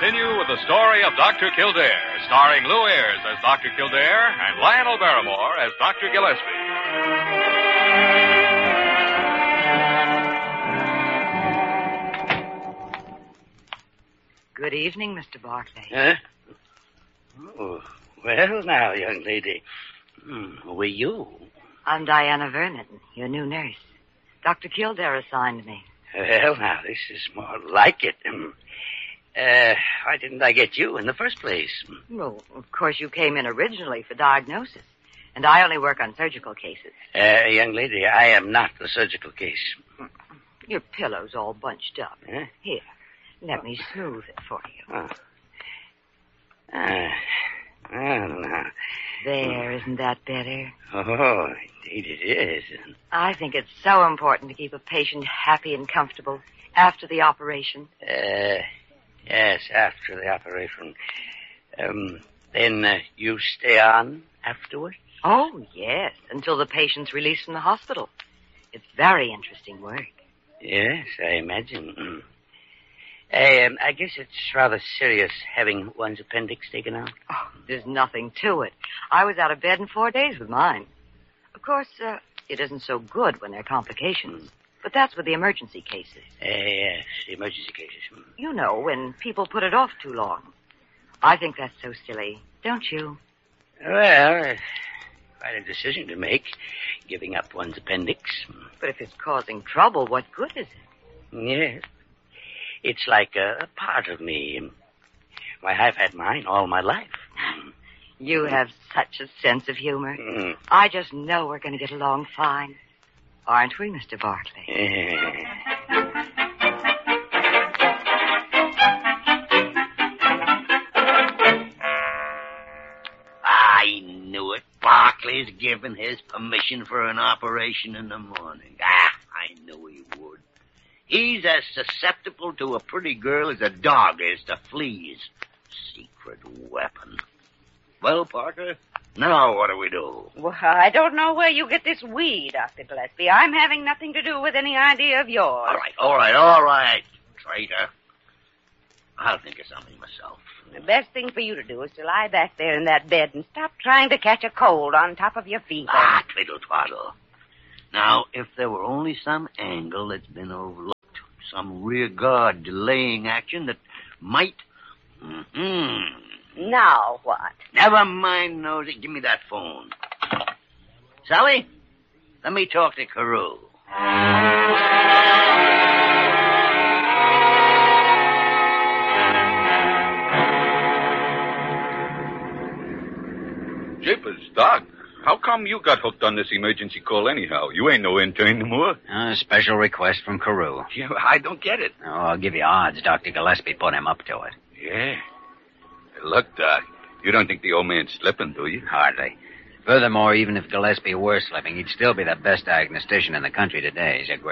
continue with the story of Dr. Kildare, starring Lou Ayres as Dr. Kildare and Lionel Barrymore as Dr. Gillespie. Good evening, Mr. Barclay. Huh? Oh, well now, young lady. Who are you? I'm Diana Vernon, your new nurse. Dr. Kildare assigned me. Well, now, this is more like it. Why didn't I get you in the first place? Well, of course, you came in originally for diagnosis, and I only work on surgical cases. Young lady, I am not the surgical case. Your pillow's all bunched up. Huh? Here, let me smooth it for you. Now. There, isn't that better? Oh, indeed it is. I think it's so important to keep a patient happy and comfortable after the operation. Yes, after the operation. Then you stay on afterwards? Oh, yes, until the patient's released from the hospital. It's very interesting work. Yes, I imagine. I guess it's rather serious having one's appendix taken out. Oh, there's nothing to it. I was out of bed in 4 days with mine. Of course, it isn't so good when there are complications. But that's with the emergency cases. Yes, the emergency cases. You know, when people put it off too long. I think that's so silly, don't you? Well, quite a decision to make, giving up one's appendix. But if it's causing trouble, what good is it? Yes. It's like a part of me. Why, I've had mine all my life. You have such a sense of humor. I just know we're going to get along fine. Aren't we, Mr. Barclay? I knew it. Barclay's given his permission for an operation in the morning. I knew he would. He's as susceptible to a pretty girl as a dog is to fleas. Secret weapon. Well, Parker, now what do we do? Well, I don't know where you get this we, Dr. Gillespie. I'm having nothing to do with any idea of yours. All right, traitor. I'll think of something myself. The best thing for you to do is to lie back there in that bed and stop trying to catch a cold on top of your fever. Twiddle twaddle. Now, if there were only some angle that's been overlooked, some rear guard delaying action that might... Now what? Never mind, Nosy. Give me that phone. Sally, let me talk to Carew. Jeepers, Doc. How come you got hooked on this emergency call anyhow? You ain't no intern no more. A special request from Carew. Yeah, I don't get it. Oh, I'll give you odds Dr. Gillespie put him up to it. Yeah. Look, Doc, you don't think the old man's slipping, do you? Hardly. Furthermore, even if Gillespie were slipping, he'd still be the best diagnostician in the country today. He's a great